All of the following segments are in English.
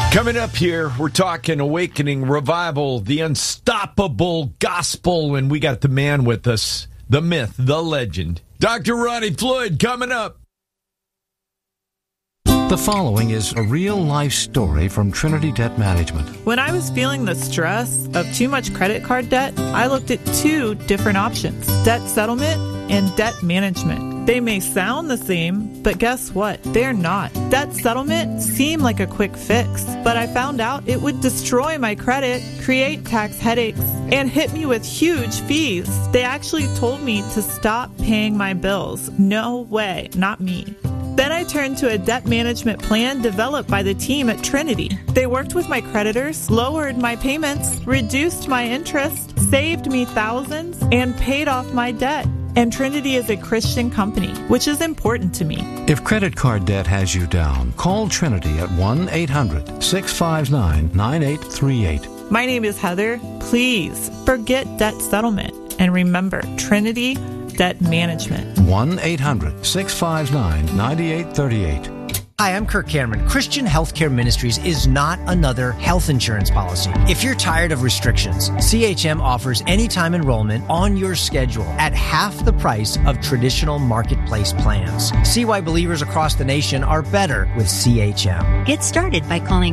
Coming up here, we're talking Awakening, Revival, the unstoppable gospel, and we got the man with us, the myth, the legend, Dr. Ronnie Floyd, coming up. The following is a real-life story from Trinity Debt Management. When I was feeling the stress of too much credit card debt, I looked at two different options: debt settlement and debt management. They may sound the same, but guess what? They're not. Debt settlement seemed like a quick fix, but I found out it would destroy my credit, create tax headaches, and hit me with huge fees. They actually told me to stop paying my bills. No way, not me. Then I turned to a debt management plan developed by the team at Trinity. They worked with my creditors, lowered my payments, reduced my interest, saved me thousands, and paid off my debt. And Trinity is a Christian company, which is important to me. If credit card debt has you down, call Trinity at 1-800-659-9838. My name is Heather. Please forget debt settlement and remember Trinity Debt Management. 1-800-659-9838. Hi, I'm Kirk Cameron. Christian Healthcare Ministries is not another health insurance policy. If you're tired of restrictions, CHM offers anytime enrollment on your schedule at half the price of traditional marketplace plans. See why believers across the nation are better with CHM. Get started by calling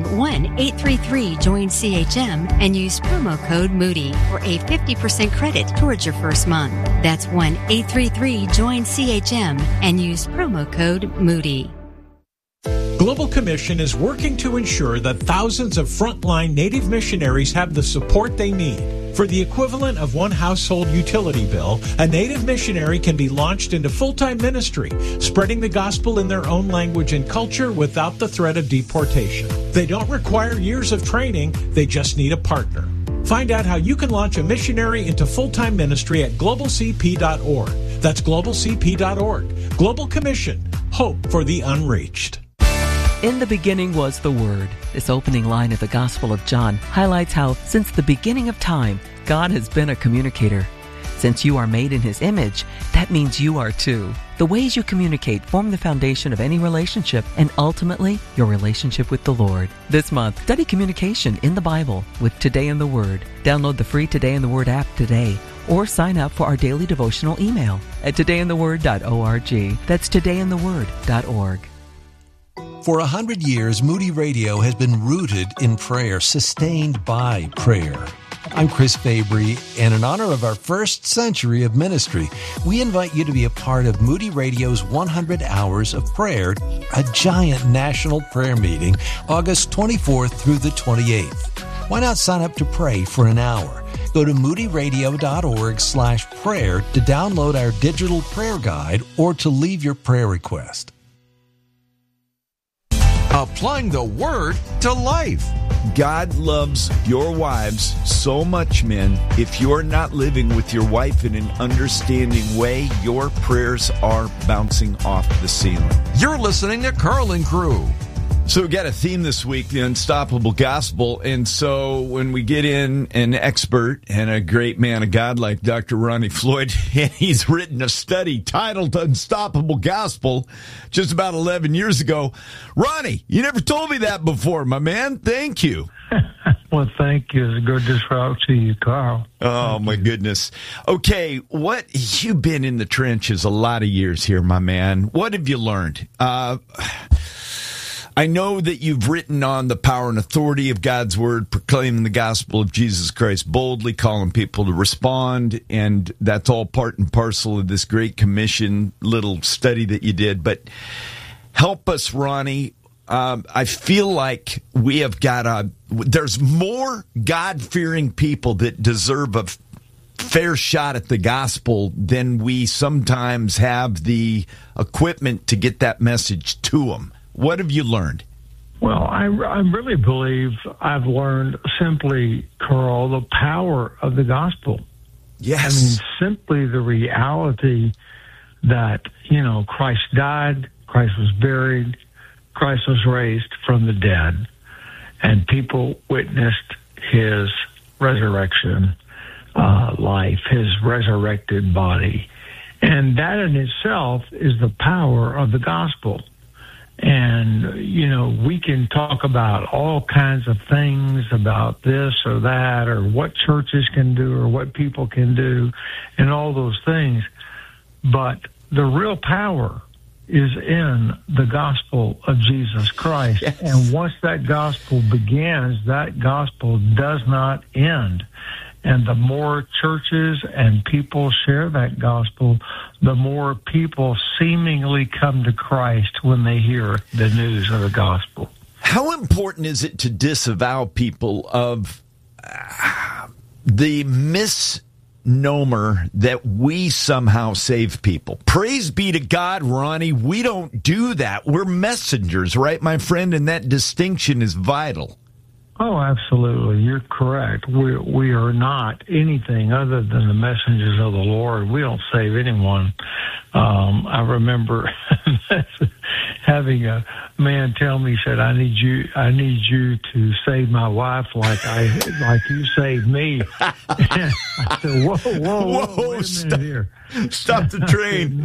1-833-JOIN-CHM and use promo code Moody for a 50% credit towards your first month. That's 1-833-JOIN-CHM and use promo code Moody. Global Commission is working to ensure that thousands of frontline Native missionaries have the support they need. For the equivalent of one household utility bill, a Native missionary can be launched into full-time ministry, spreading the gospel in their own language and culture without the threat of deportation. They don't require years of training, they just need a partner. Find out how you can launch a missionary into full-time ministry at globalcp.org. That's globalcp.org. Global Commission. Hope for the unreached. In the beginning was the Word. This opening line of the Gospel of John highlights how, since the beginning of time, God has been a communicator. Since you are made in His image, that means you are too. The ways you communicate form the foundation of any relationship and ultimately your relationship with the Lord. This month, study communication in the Bible with Today in the Word. Download the free Today in the Word app today or sign up for our daily devotional email at todayintheword.org. That's todayintheword.org. For 100 years, Moody Radio has been rooted in prayer, sustained by prayer. I'm Chris Fabry, and in honor of our first century of ministry, we invite you to be a part of Moody Radio's 100 Hours of Prayer, a giant national prayer meeting, August 24th through the 28th. Why not sign up to pray for an hour? Go to moodyradio.org/prayer to download our digital prayer guide or to leave your prayer request. Applying the Word to life. God loves your wives so much, men. If you're not living with your wife in an understanding way, your prayers are bouncing off the ceiling. You're listening to Carlin Crew. So we got a theme this week, the unstoppable gospel. And so when we get in an expert and a great man of God like Dr. Ronnie Floyd, and he's written a study titled Unstoppable Gospel just about 11 years ago. Ronnie, you never told me that before, my man. Thank you. Well, thank you. It's good to talk to you, Carl. Oh, my goodness. Okay, you've been in the trenches a lot of years here, my man. What have you learned? I know that you've written on the power and authority of God's Word, proclaiming the gospel of Jesus Christ boldly, calling people to respond, and that's all part and parcel of this Great Commission little study that you did. But help us, Ronnie. I feel like we have there's more God-fearing people that deserve a fair shot at the gospel than we sometimes have the equipment to get that message to them. What have you learned? Well, I really believe I've learned simply, Carl, the power of the gospel. Yes. I mean, simply the reality that, Christ died, Christ was buried, Christ was raised from the dead, and people witnessed His resurrection life, His resurrected body. And that in itself is the power of the gospel. And, we can talk about all kinds of things about this or that, or what churches can do or what people can do and all those things. But the real power is in the gospel of Jesus Christ. Yes. And once that gospel begins, that gospel does not end. And the more churches and people share that gospel, the more people seemingly come to Christ when they hear the news of the gospel. How important is it to disavow people of the misnomer that we somehow save people? Praise be to God, Ronnie, we don't do that. We're messengers, right, my friend? And that distinction is vital. Oh, absolutely. You're correct. We are not anything other than the messengers of the Lord. We don't save anyone. I remember having a man tell me, he said, I need you to save my wife like you saved me. And I said, whoa, wait a minute here. Stop the train.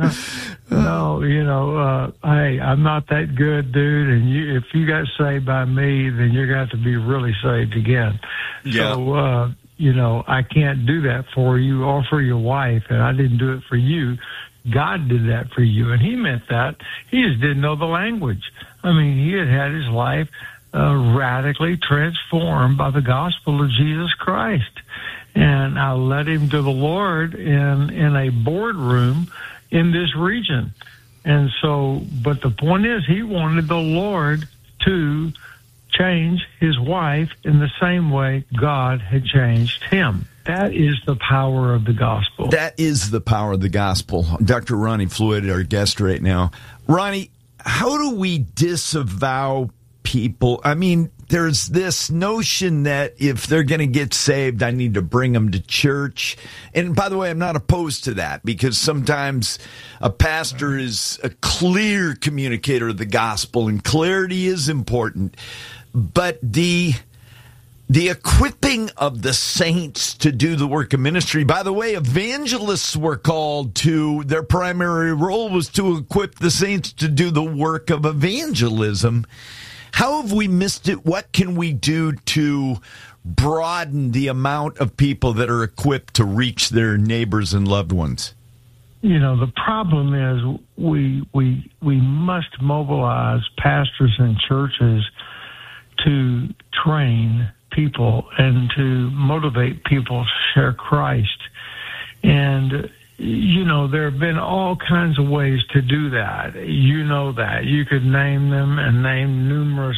Hey, I'm not that good, dude. And if you got saved by me, then you're going to be really saved again. Yeah. So, I can't do that for you or for your wife, and I didn't do it for you. God did that for you, and he meant that. He just didn't know the language. I mean, he had his life radically transformed by the gospel of Jesus Christ. And I led him to the Lord in a boardroom in this region. And so, but the point is, he wanted the Lord to change his wife in the same way God had changed him. That is the power of the gospel. That is the power of the gospel. Dr. Ronnie Floyd, our guest right now. Ronnie, how do we disavow people? I mean, there's this notion that if they're going to get saved, I need to bring them to church. And by the way, I'm not opposed to that, because sometimes a pastor is a clear communicator of the gospel, and clarity is important. But the equipping of the saints to do the work of ministry. By the way, evangelists were called to, their primary role was to equip the saints to do the work of evangelism. How have we missed it? What can we do to broaden the amount of people that are equipped to reach their neighbors and loved ones? The problem is we must mobilize pastors and churches to train people and to motivate people to share Christ. And, there have been all kinds of ways to do that. That. You could name them and name numerous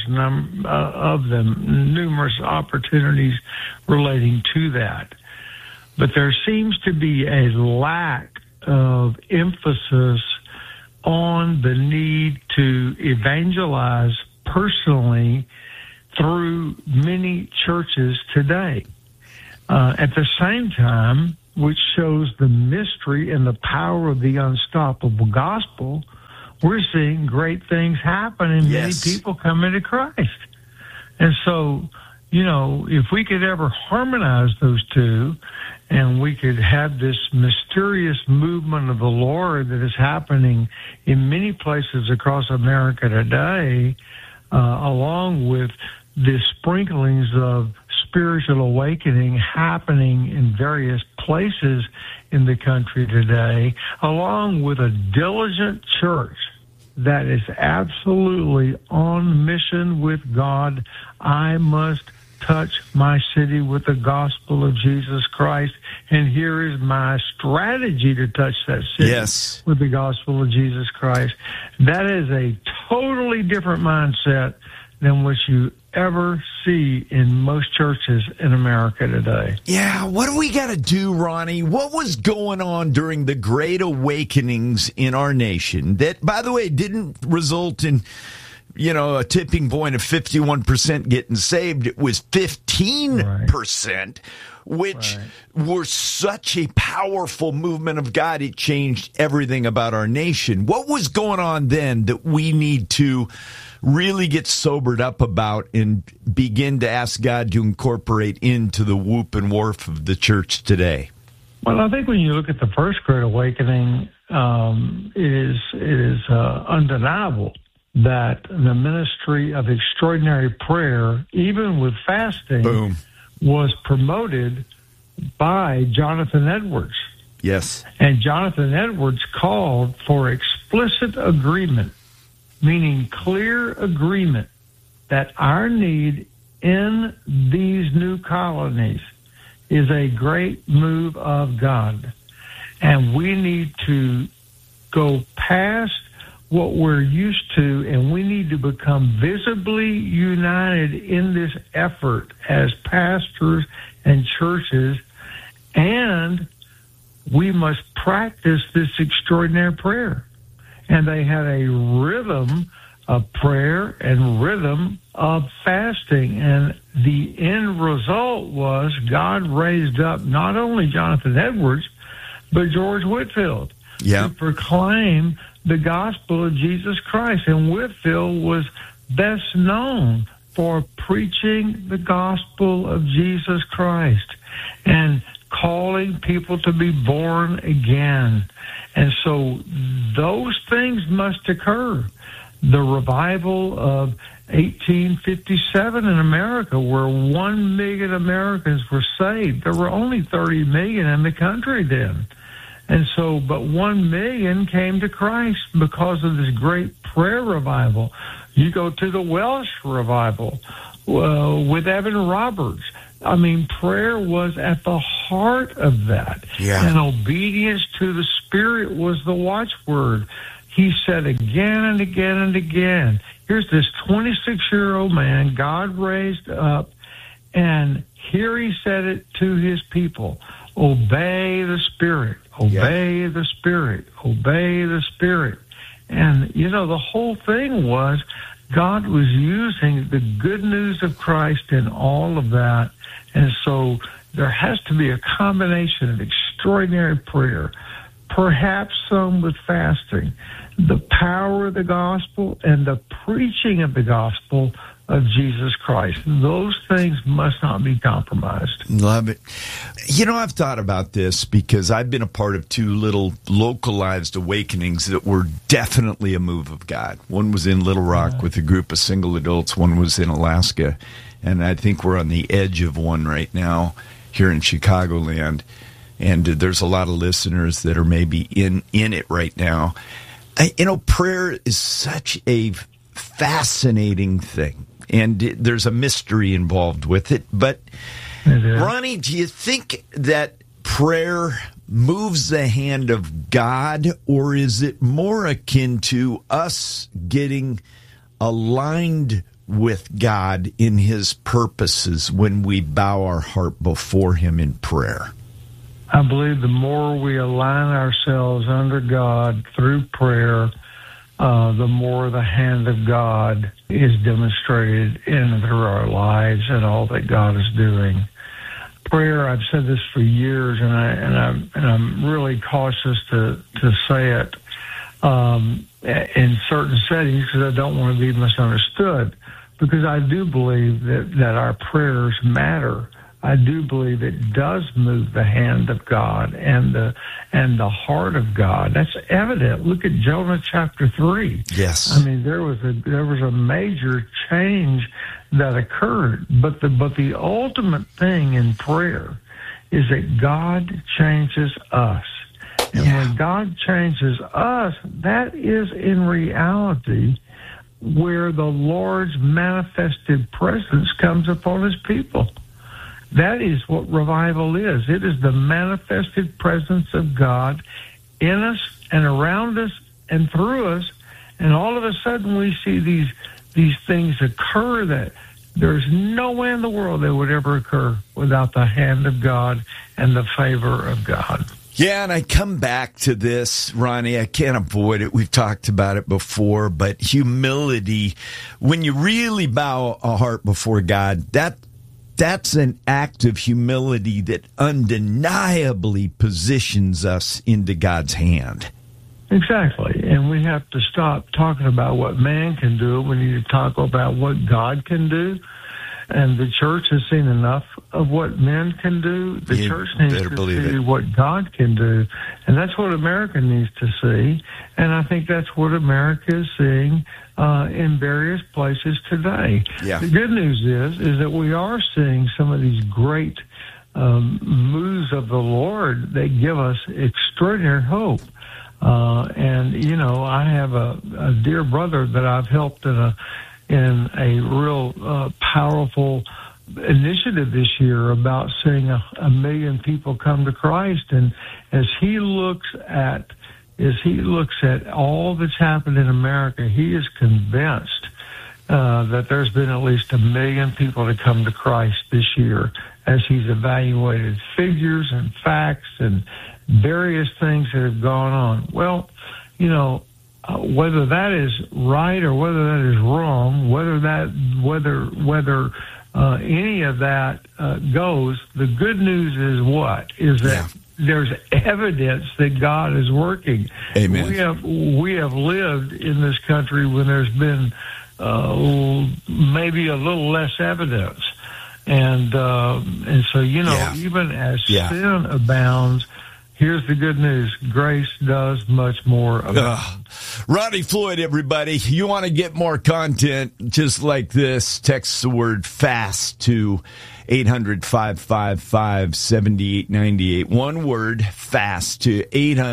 numerous opportunities relating to that. But there seems to be a lack of emphasis on the need to evangelize personally through many churches today. At the same time, which shows the mystery and the power of the unstoppable gospel, we're seeing great things happen and many people come into Christ. And so, if we could ever harmonize those two, and we could have this mysterious movement of the Lord that is happening in many places across America today, along with the sprinklings of spiritual awakening happening in various places in the country today, along with a diligent church that is absolutely on mission with God. I must touch my city with the gospel of Jesus Christ, and here is my strategy to touch that city with the gospel of Jesus Christ. That is a totally different mindset than what you ever see in most churches in America today. Yeah, what do we got to do, Ronnie? What was going on during the Great Awakenings in our nation that, by the way, didn't result in, a tipping point of 51% getting saved? It was 15%, which were such a powerful movement of God. It changed everything about our nation. What was going on then that we need to really get sobered up about and begin to ask God to incorporate into the whoop and wharf of the church today? Well, I think when you look at the first Great Awakening, it is undeniable that the ministry of extraordinary prayer, even with fasting, was promoted by Jonathan Edwards. Yes. And Jonathan Edwards called for explicit agreement, meaning clear agreement that our need in these new colonies is a great move of God. And we need to go past what we're used to, and we need to become visibly united in this effort as pastors and churches, and we must practice this extraordinary prayer. And they had a rhythm of prayer and rhythm of fasting. And the end result was God raised up not only Jonathan Edwards, but George Whitefield to proclaim the gospel of Jesus Christ. And Whitefield was best known for preaching the gospel of Jesus Christ and calling people to be born again. And so those things must occur. The revival of 1857 in America, where 1 million Americans were saved. There were only 30 million in the country then. And so, but 1 million came to Christ because of this great prayer revival. You go to the Welsh revival with Evan Roberts. I mean, prayer was at the heart of that. Yeah. And obedience to the Spirit was the watchword. He said again and again and again, here's this 26-year-old man God raised up, and here he said it to his people, obey the Spirit, obey the Spirit, obey the Spirit. And, you know, the whole thing was God was using the good news of Christ in all of that. And so there has to be a combination of extraordinary prayer, perhaps some with fasting, the power of the gospel and the preaching of the gospel of Jesus Christ. Those things must not be compromised. Love it. You know, I've thought about this because I've been a part of two little localized awakenings that were definitely a move of God. One was in Little Rock with a group of single adults. One was in Alaska. And I think we're on the edge of one right now here in Chicagoland. And there's a lot of listeners that are maybe in it right now. You know, prayer is such a fascinating thing. And there's a mystery involved with it. But, Ronnie, do you think that prayer moves the hand of God, or is it more akin to us getting aligned with God in His purposes when we bow our heart before Him in prayer? I believe the more we align ourselves under God through prayer, the more the hand of God is demonstrated in and through our lives and all that God is doing. Prayer, I've said this for years, and I'm really cautious to say it in certain settings because I don't want to be misunderstood. Because I do believe that our prayers matter. I do believe it does move the hand of God and the heart of God. That's evident. Look at Jonah chapter 3. Yes. I mean, there was a major change that occurred. But the ultimate thing in prayer is that God changes us. And when God changes us, that is in reality where the Lord's manifested presence comes upon His people. That is what revival is. It is the manifested presence of God in us and around us and through us. And all of a sudden we see these things occur that there's no way in the world they would ever occur without the hand of God and the favor of God. Yeah, and I come back to this, Ronnie. I can't avoid it. We've talked about it before, but humility, when you really bow a heart before God, that's an act of humility that undeniably positions us into God's hand. Exactly. And we have to stop talking about what man can do. We need to talk about what God can do. And the church has seen enough of what men can do. The church needs to see what God can do. And that's what America needs to see. And I think that's what America is seeing in various places today. Yeah. The good news is that we are seeing some of these great moves of the Lord that give us extraordinary hope. And, you know, I have a dear brother that I've helped in a real powerful initiative this year about seeing a million people come to Christ. And as he looks at all that's happened in America, he is convinced that there's been at least 1 million people to come to Christ this year, as he's evaluated figures and facts and various things that have gone on. Well, you know, whether that is right or whether that is wrong, whether any of that goes, the good news is what? Is that there's evidence that God is working. Amen. We have lived in this country when there's been maybe a little less evidence. And so, you know, even as sin abounds, here's the good news. Grace does much more abound. Roddy Floyd, everybody. You want to get more content just like this, text the word FAST to 800-555-7898. One word, FAST, to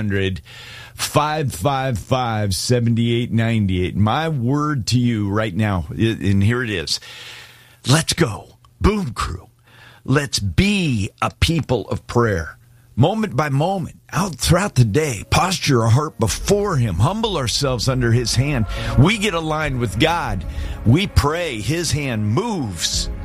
800-555-7898. My word to you right now, and here it is. Let's go. Boom Crew. Let's be a people of prayer. Moment by moment, out throughout the day, posture our heart before him, humble ourselves under his hand. We get aligned with God. We pray, his hand moves.